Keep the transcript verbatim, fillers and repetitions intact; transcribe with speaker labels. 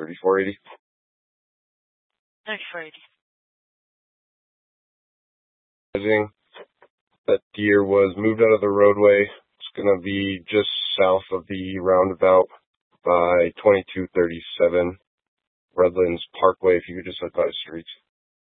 Speaker 1: thirty-four eighty.
Speaker 2: thirty-four eighty.
Speaker 1: That deer was moved out of the roadway. It's going to be just south of the roundabout by twenty-two thirty-seven Redlands Parkway, if you could just look by the streets.